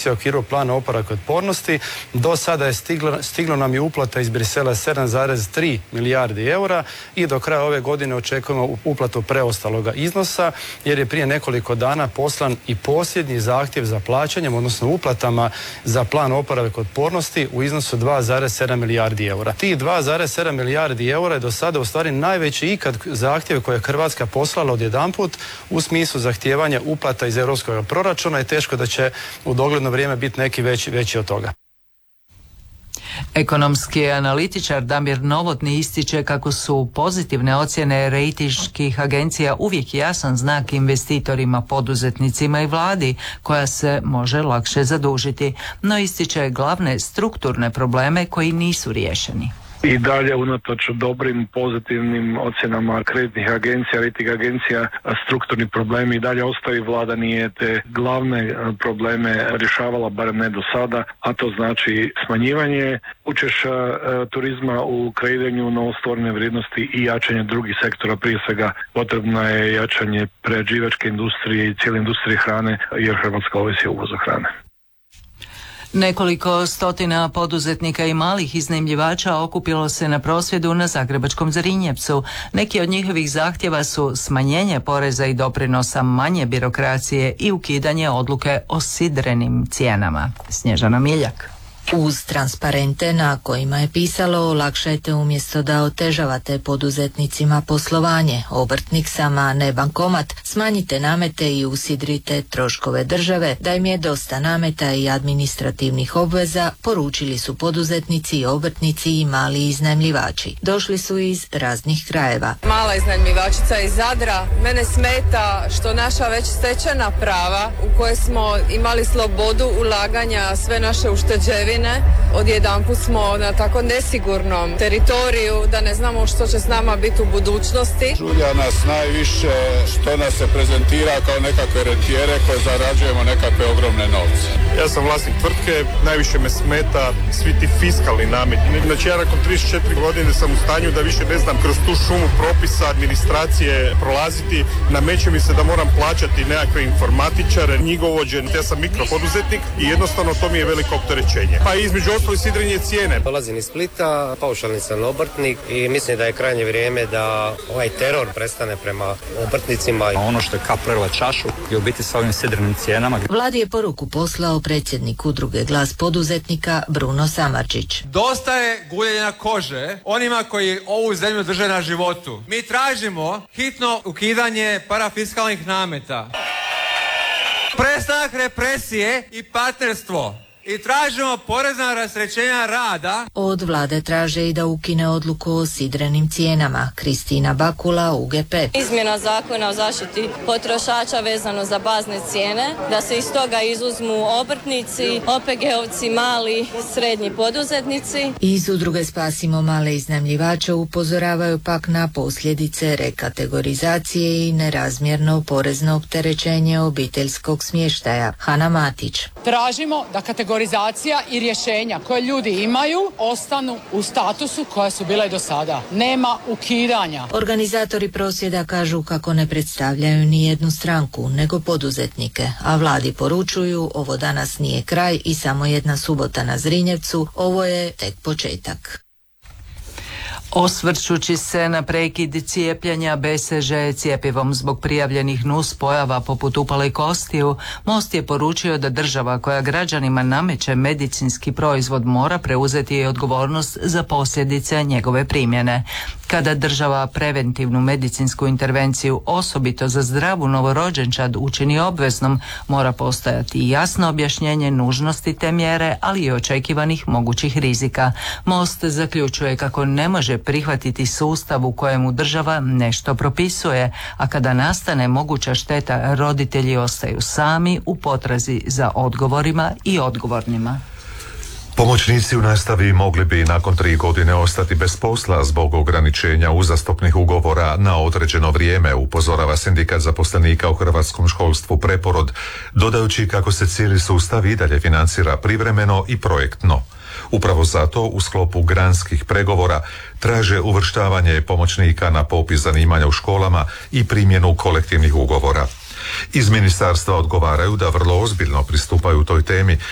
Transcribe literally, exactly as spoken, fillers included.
investicija u okviru plana oporavka i otpornosti. Do sada je stiglo, stiglo nam je uplata iz Brisela sedam zarez tri milijardi eura i do kraja ove godine očekujemo uplatu preostaloga iznosa, jer je prije nekoliko dana poslan i posljednji zahtjev za plaćanjem, odnosno uplatama za plan oporavka i otpornosti u iznosu dva zarez sedam milijardi eura. Tih dva zarez sedam milijardi eura je do sada u stvari najveći ikad zahtjev koje je Hrvatska poslala odjedanput u smislu zahtijevanja uplata iz europskog proračuna i teško da će u dogledno vrijeme biti neki veći, veći od toga. Ekonomski analitičar Damir Novotny ističe kako su pozitivne ocjene rejtinških agencija uvijek jasan znak investitorima, poduzetnicima i vladi koja se može lakše zadužiti, no ističe glavne strukturne probleme koji nisu riješeni. I dalje, unatoč dobrim, pozitivnim ocjenama kreditnih agencija, rejting agencija, strukturni problemi i dalje ostaju. Vlada nije te glavne probleme rješavala, barem ne do sada, a to znači smanjivanje učešća turizma u kreiranju novostvorene vrijednosti i jačanje drugih sektora. Prije svega potrebno je jačanje prerađivačke industrije i cijele industrije hrane, jer Hrvatska ovisi o uvozu hrane. Nekoliko stotina poduzetnika i malih iznajmljivača okupilo se na prosvjedu na zagrebačkom Zrinjevcu. Neki od njihovih zahtjeva su smanjenje poreza i doprinosa, manje birokracije i ukidanje odluke o sidrenim cijenama. Snježana Miljak. Uz transparente na kojima je pisalo olakšajte umjesto da otežavate poduzetnicima poslovanje, obrtnik sama ne bankomat, smanjite namete i usidrite troškove države, da im je dosta nameta i administrativnih obveza, poručili su poduzetnici i obrtnici i mali iznajmljivači. Došli su iz raznih krajeva. Mala iznajmljivačica iz Zadra, mene smeta što naša već stečena prava u koje smo imali slobodu ulaganja, sve naše ušteđevine, odjedanput smo na tako nesigurnom teritoriju da ne znamo što će s nama biti u budućnosti. Žulja nas najviše što nas se prezentira kao nekakve rentijere koje zarađujemo nekakve ogromne novce. Ja sam vlasnik tvrtke, najviše me smeta svi ti fiskalni nameti. Znači ja nakon trideset četiri godine sam u stanju da više ne znam kroz tu šumu propisa, administracije prolaziti. Nameće mi se da moram plaćati nekakve informatičare, knjigovođe. Ja sam mikropoduzetnik i jednostavno to mi je veliko opterećenje. Pa između ostalih sidrenje cijene. Dolazim iz Splita, paušalni sam obrtnik i mislim da je krajnje vrijeme da ovaj teror prestane prema obrtnicima. Ono što je kap prelila čašu je u biti sa ovim sidrenim cijenama. Vladi je poruku poslao predsjednik udruge Glas poduzetnika Bruno Samardžić. Dosta je guljenja kože onima koji ovu zemlju drže na životu. Mi tražimo hitno ukidanje parafiskalnih nameta, prestanak represije i partnerstvo. I tražimo porezna rasterećenja rada. Od vlade traže i da ukine odluku o sidrenim cijenama. Kristina Bakula, U G P. Izmjena zakona o zaštiti potrošača vezano za bazne cijene, da se iz toga izuzmu obrtnici, O P G-ovci, mali, srednji poduzetnici. Iz udruge Spasimo male iznajmljivače upozoravaju pak na posljedice rekategorizacije i nerazmjerno porezno opterećenje obiteljskog smještaja. Hana Matić. Tražimo da kategorizacija i rješenja koje ljudi imaju ostanu u statusu koja su bile do sada. Nema ukidanja. Organizatori prosvjeda kažu kako ne predstavljaju ni jednu stranku, nego poduzetnike, a vladi poručuju ovo danas nije kraj i samo jedna subota na Zrinjevcu, ovo je tek početak. Osvrćući se na prekid cijepljenja B C Ž cjepivom zbog prijavljenih nuspojava poput upale kostiju, Most je poručio da država koja građanima nameće medicinski proizvod mora preuzeti i odgovornost za posljedice njegove primjene. Kada država preventivnu medicinsku intervenciju osobito za zdravu novorođenčad učini obveznom, mora postojati jasno objašnjenje nužnosti te mjere, ali i očekivanih mogućih rizika. Most zaključuje kako ne može prihvatiti sustav u kojemu država nešto propisuje, a kada nastane moguća šteta, roditelji ostaju sami u potrazi za odgovorima i odgovornima. Pomoćnici u nastavi mogli bi nakon tri godine ostati bez posla zbog ograničenja uzastopnih ugovora na određeno vrijeme, upozorava sindikat zaposlenika u hrvatskom školstvu Preporod, dodajući kako se cijeli sustav i dalje financira privremeno i projektno. Upravo zato u sklopu granskih pregovora traže uvrštavanje pomoćnika na popis zanimanja u školama i primjenu kolektivnih ugovora. Iz ministarstva odgovaraju da vrlo ozbiljno pristupaju toj temi